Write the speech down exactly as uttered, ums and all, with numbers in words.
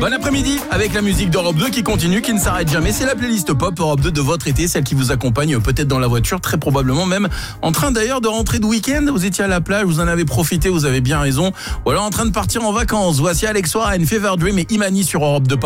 Bon après-midi avec la musique d'Europe deux qui continue, qui ne s'arrête jamais. C'est la playlist pop Europe deux de votre été, celle qui vous accompagne peut-être dans la voiture, très probablement même en train d'ailleurs de rentrer de week-end. Vous étiez à la plage, vous en avez profité, vous avez bien raison. Ou alors en train de partir en vacances. Voici Alex Warren, Fever Dream et Imani sur Europe deux.